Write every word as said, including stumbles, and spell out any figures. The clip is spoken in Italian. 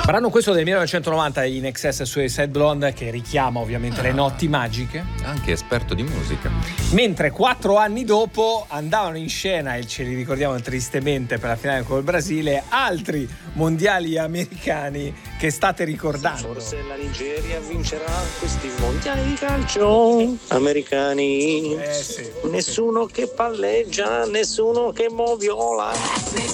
Brano questo del millenovecentonovanta, In Excess e Suicide Blonde, che richiama ovviamente ah, le notti magiche. Anche esperto di musica. Mentre quattro anni dopo andavano in scena, e ce li ricordiamo tristemente per la finale col Brasile, altri mondiali americani che state ricordando. Forse la Nigeria vincerà questi mondiali di calcio americani. Eh sì. Nessuno che palleggia, nessuno che moviola.